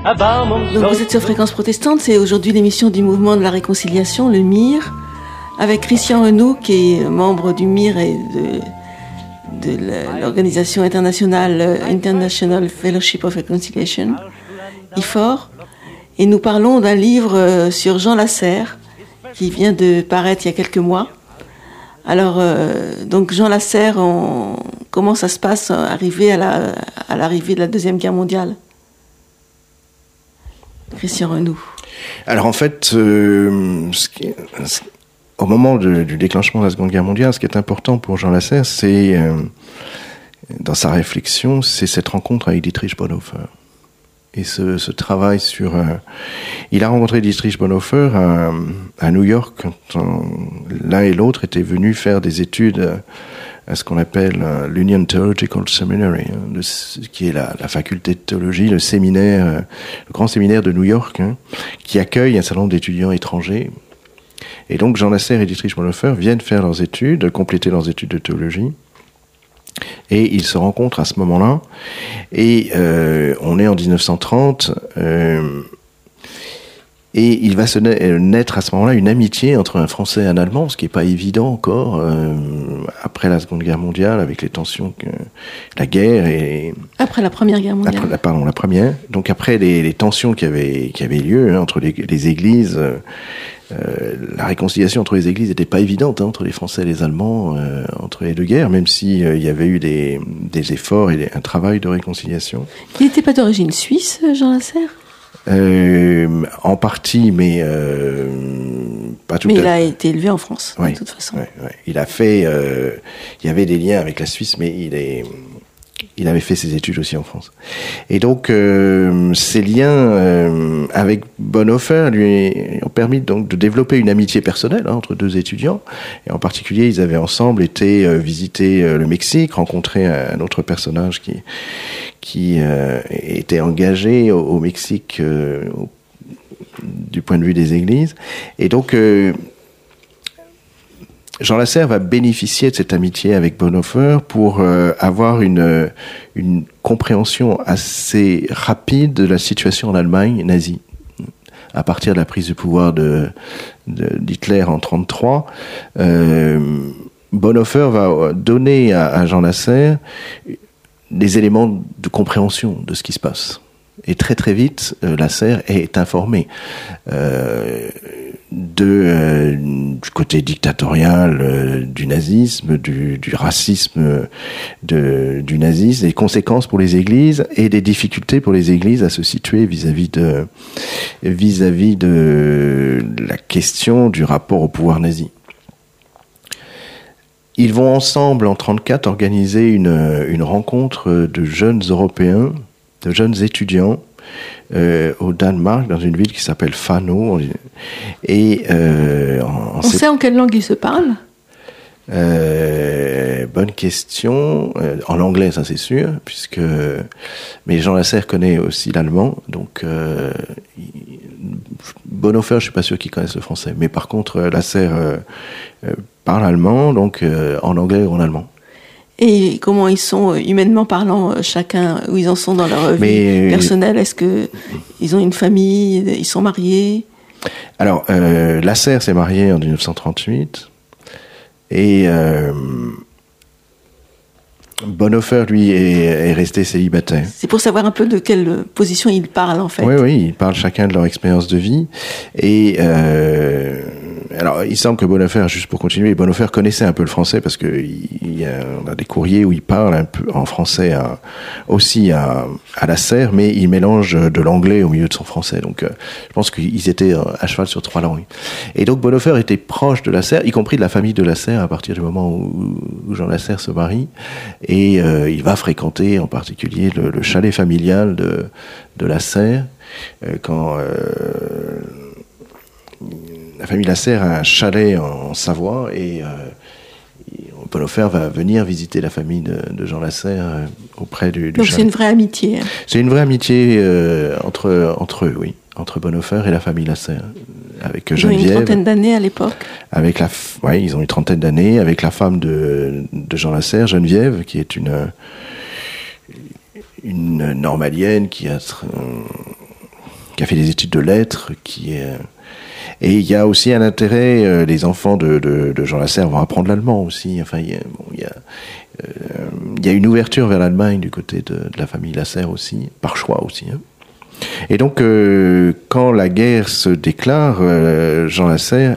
Donc vous êtes sur Fréquence Protestante, c'est aujourd'hui l'émission du Mouvement de la Réconciliation, le MIR, avec Christian Renoux, qui est membre du MIR et de l'organisation internationale International Fellowship of Reconciliation, IFOR. Et nous parlons d'un livre sur Jean Lasserre, qui vient de paraître il y a quelques mois. Alors, donc Jean Lasserre, comment ça se passe à l'arrivée de la Deuxième Guerre mondiale ? Christian Renoux. Alors en fait, au moment du déclenchement de la Seconde Guerre mondiale, ce qui est important pour Jean Lasserre, c'est, dans sa réflexion, c'est cette rencontre avec Dietrich Bonhoeffer. Et ce travail sur... il a rencontré Dietrich Bonhoeffer à New York, quand l'un et l'autre étaient venus faire des études à ce qu'on appelle l'Union Theological Seminary, qui est la faculté de théologie, le grand séminaire de New York, qui accueille un certain nombre d'étudiants étrangers. Et donc Jean Lasserre et Dietrich Bonhoeffer viennent faire leurs études, compléter leurs études de théologie. Et ils se rencontrent à ce moment-là, et on est en 1930, et il va se naître à ce moment-là une amitié entre un Français et un Allemand, ce qui n'est pas évident encore, après la Seconde Guerre mondiale, avec les tensions, la guerre et... Après la Première Guerre mondiale. La première. Donc après les tensions qui avaient lieu entre les églises... la réconciliation entre les églises n'était pas évidente, entre les Français et les Allemands, entre les deux guerres, même si il y avait eu des efforts et un travail de réconciliation. Il n'était pas d'origine suisse, Jean Lasserre ? En partie, mais pas tout à fait. Mais il a été élevé en France, de toute façon. Oui. Il a fait... il y avait des liens avec la Suisse, mais il avait fait ses études aussi en France. Et donc, ces liens avec Bonhoeffer lui ont permis donc de développer une amitié personnelle entre deux étudiants. Et en particulier, ils avaient ensemble été visiter le Mexique, rencontrer un autre personnage qui était engagé au Mexique du point de vue des églises. Et donc... Jean Lasserre va bénéficier de cette amitié avec Bonhoeffer pour avoir une compréhension assez rapide de la situation en Allemagne nazie. À partir de la prise du pouvoir d'Hitler en 1933, Bonhoeffer va donner à Jean Lasserre des éléments de compréhension de ce qui se passe. Et très très vite, Lasserre est informé du côté dictatorial du nazisme, du racisme du nazisme, des conséquences pour les églises et des difficultés pour les églises à se situer vis-à-vis de la question du rapport au pouvoir nazi. Ils vont ensemble, en 1934, organiser une rencontre de jeunes Européens, de jeunes étudiants, au Danemark, dans une ville qui s'appelle Fano. Et on sait en quelle langue ils se parlent ? Bonne question. En anglais, ça c'est sûr, mais Jean Lasserre connaît aussi l'allemand, donc Bonhoeffer, je suis pas sûr qu'il connaisse le français, mais par contre Lasserre parle allemand, donc en anglais ou en allemand. Et comment ils sont, humainement parlant, chacun, où ils en sont dans leur vie personnelle ? Est-ce qu'ils ont une famille ? Ils sont mariés ? Alors, Lasserre s'est marié en 1938. Et Bonhoeffer, lui, est resté célibataire. C'est pour savoir un peu de quelle position ils parlent, en fait. Oui, ils parlent chacun de leur expérience de vie. Et... alors, il semble que Bonhoeffer, juste pour continuer, Bonhoeffer connaissait un peu le français parce que on a des courriers où il parle un peu en français aussi à Lasserre, mais il mélange de l'anglais au milieu de son français. Donc, je pense qu'ils étaient à cheval sur 3 langues. Et donc, Bonhoeffer était proche de Lasserre, y compris de la famille de Lasserre à partir du moment où Jean Lasserre se marie. Et il va fréquenter en particulier le chalet familial de Lasserre quand... la famille Lasserre a un chalet en Savoie et Bonhoeffer va venir visiter la famille de Jean Lasserre auprès du chalet. Donc c'est une vraie amitié. C'est une vraie amitié entre eux, oui, entre Bonhoeffer et la famille Lasserre. Avec Geneviève. Ils ont une trentaine d'années à l'époque. Ils ont une trentaine d'années avec la femme de Jean Lasserre, Geneviève, qui est une normalienne qui a qui a fait des études de lettres, et il y a aussi un intérêt, les enfants de Jean Lasserre vont apprendre l'allemand aussi. Enfin, il y a une ouverture vers l'Allemagne du côté de la famille Lasserre aussi, par choix aussi. Hein. Et donc, quand la guerre se déclare, Jean Lasserre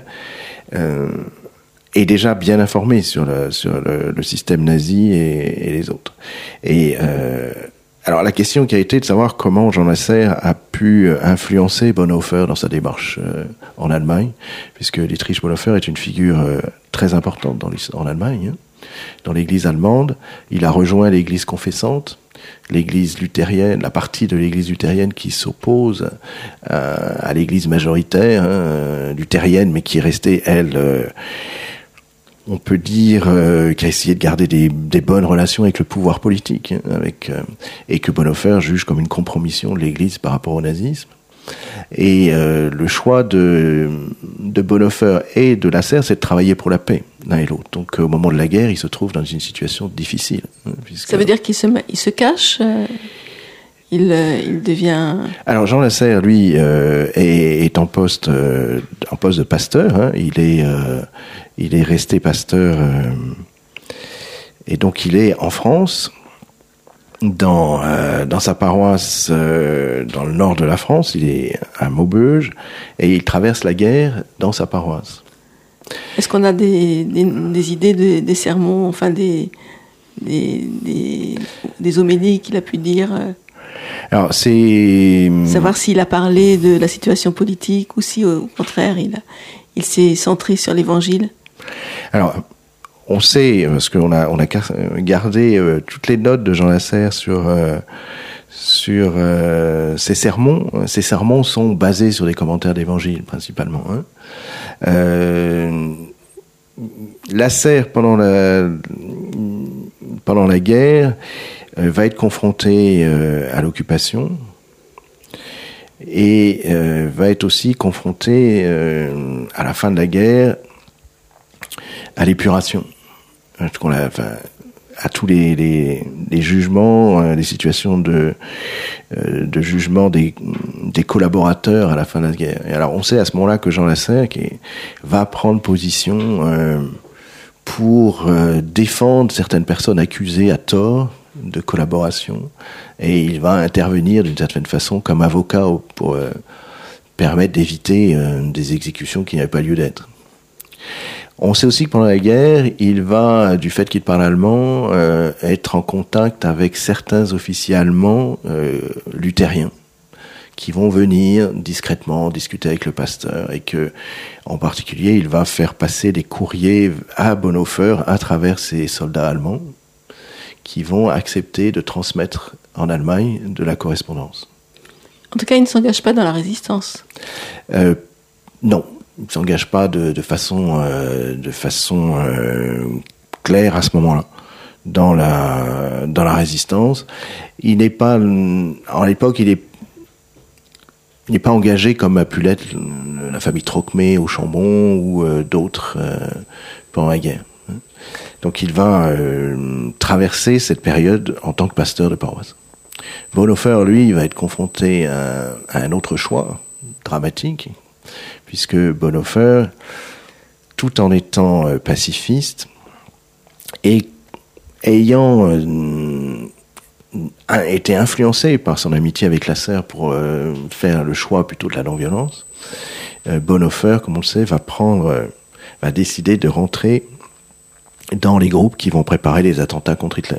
est déjà bien informé sur le système nazi et les autres. Et alors la question qui a été de savoir comment Jean Lasserre a pu influencer Bonhoeffer dans sa démarche en Allemagne, puisque Dietrich Bonhoeffer est une figure très importante en Allemagne, hein. Dans l'église allemande. Il a rejoint l'église confessante, l'église luthérienne, la partie de l'église luthérienne qui s'oppose à l'église majoritaire, hein, luthérienne, mais qui est restée, elle, on peut dire, qui a essayé de garder des bonnes relations avec le pouvoir politique, hein, et que Bonhoeffer juge comme une compromission de l'église par rapport au nazisme. Et le choix de Bonhoeffer et de Lasserre, c'est de travailler pour la paix, l'un et l'autre. Donc au moment de la guerre, il se trouve dans une situation difficile. Ça veut dire qu'il se cache il devient... Alors Jean Lasserre, lui, est en poste de pasteur. Hein. Il est resté pasteur, et donc il est en France, dans sa paroisse dans le nord de la France. Il est à Maubeuge et il traverse la guerre dans sa paroisse. Est-ce qu'on a des idées des sermons, enfin des homélies qu'il a pu dire Alors c'est savoir s'il a parlé de la situation politique ou si au contraire il s'est centré sur l'Évangile. Alors on sait, parce qu'on a gardé toutes les notes de Jean Lasserre sur ses sermons. Ces sermons sont basés sur des commentaires d'évangile, principalement. Hein. Lasserre, pendant la guerre, va être confronté à l'occupation et va être aussi confronté, à la fin de la guerre, à l'épuration. À tous les jugements, les situations de jugement des collaborateurs à la fin de la guerre. Et alors on sait à ce moment-là que Jean Lasserre va prendre position pour défendre certaines personnes accusées à tort de collaboration, et il va intervenir d'une certaine façon comme avocat pour permettre d'éviter des exécutions qui n'avaient pas lieu d'être. On sait aussi que pendant la guerre, il va, du fait qu'il parle allemand, être en contact avec certains officiers allemands luthériens qui vont venir discrètement discuter avec le pasteur, et que, en particulier, il va faire passer des courriers à Bonhoeffer à travers ces soldats allemands qui vont accepter de transmettre en Allemagne de la correspondance. En tout cas, il ne s'engage pas dans la résistance. Non. Il ne s'engage pas de façon claire à ce moment-là dans la résistance. Il n'est pas, à l'époque, il n'est pas engagé comme a pu l'être la famille Trocmé au Chambon ou d'autres pendant la guerre. Donc il va traverser cette période en tant que pasteur de paroisse. Bonhoeffer, lui, va être confronté à un autre choix dramatique, puisque Bonhoeffer, tout en étant pacifiste et ayant été influencé par son amitié avec Lasserre pour faire le choix plutôt de la non-violence, Bonhoeffer, comme on le sait, va décider de rentrer dans les groupes qui vont préparer les attentats contre Hitler.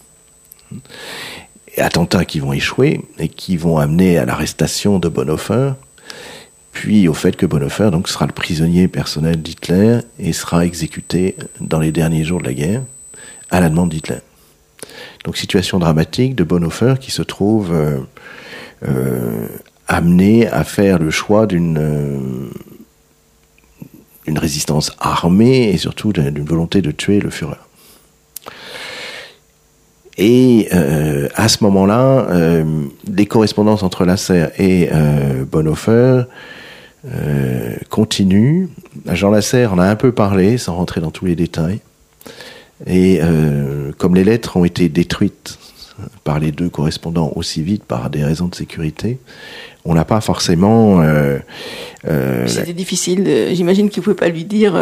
Et attentats qui vont échouer et qui vont amener à l'arrestation de Bonhoeffer, puis au fait que Bonhoeffer donc sera le prisonnier personnel d'Hitler et sera exécuté dans les derniers jours de la guerre à la demande d'Hitler. Donc situation dramatique de Bonhoeffer qui se trouve amené à faire le choix d'une résistance armée et surtout d'une volonté de tuer le Führer. Et à ce moment-là, les correspondances entre Lasserre et Bonhoeffer continuent. Jean Lasserre en a un peu parlé, sans rentrer dans tous les détails. Et comme les lettres ont été détruites par les deux correspondants aussi vite par des raisons de sécurité. On n'a pas forcément... C'était difficile. J'imagine qu'il ne pouvait pas lui dire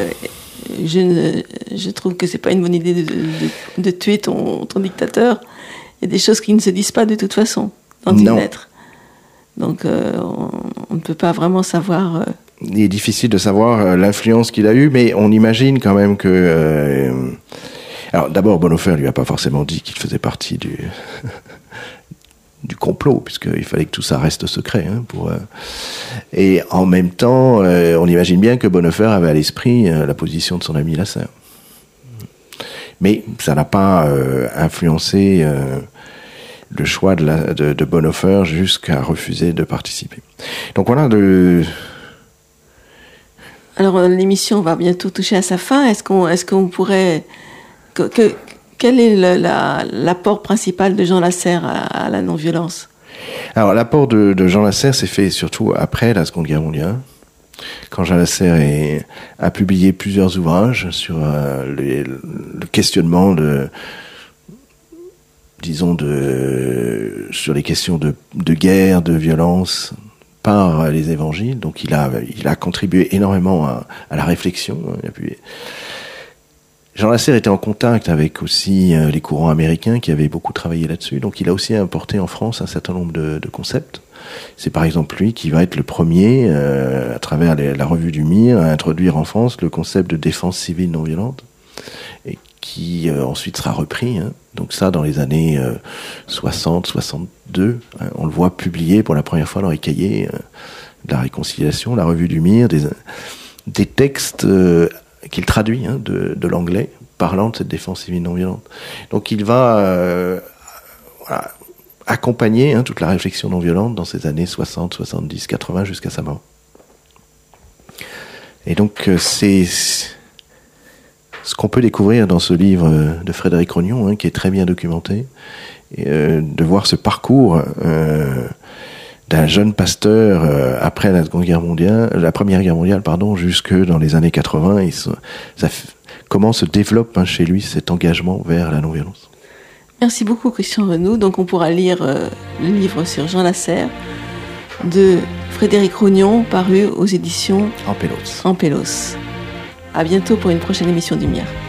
je trouve que c'est pas une bonne idée de tuer ton dictateur. Il y a des choses qui ne se disent pas de toute façon dans une lettre. Donc on ne peut pas vraiment savoir... Il est difficile de savoir l'influence qu'il a eue, mais on imagine quand même que... Alors d'abord, Bonhoeffer lui a pas forcément dit qu'il faisait partie du complot, puisqu'il fallait que tout ça reste secret. Et en même temps, on imagine bien que Bonhoeffer avait à l'esprit la position de son ami Lasserre. Mais ça n'a pas influencé le choix de Bonhoeffer jusqu'à refuser de participer. Donc voilà Alors l'émission va bientôt toucher à sa fin. Est-ce qu'on pourrait... Quel est l'apport principal de Jean Lasserre à la non-violence ? Alors l'apport de Jean Lasserre s'est fait surtout après la Seconde Guerre mondiale, quand Jean Lasserre a publié plusieurs ouvrages sur le questionnement sur les questions de guerre, de violence par les évangiles. Donc il a contribué énormément à la réflexion. Jean Lasserre était en contact avec aussi les courants américains qui avaient beaucoup travaillé là-dessus. Donc il a aussi importé en France un certain nombre de concepts. C'est par exemple lui qui va être le premier, à travers la revue du MIR, à introduire en France le concept de défense civile non violente, et qui ensuite sera repris. Donc ça, dans les années 60, 62, on le voit publié pour la première fois dans les cahiers de la réconciliation, la revue du MIR, des textes... qu'il traduit de l'anglais, parlant de cette défense civile non violente. Donc il va accompagner toute la réflexion non violente dans ces années 60, 70, 80 jusqu'à sa mort. Et donc c'est ce qu'on peut découvrir dans ce livre de Frédéric Rognon, qui est très bien documenté, et de voir ce parcours d'un jeune pasteur après la Première Guerre mondiale, jusque dans les années 80, comment se développe chez lui cet engagement vers la non-violence. Merci beaucoup Christian Renoux. Donc on pourra lire le livre sur Jean Lasserre de Frédéric Rognon, paru aux éditions En Pélos. À bientôt pour une prochaine émission du MIR.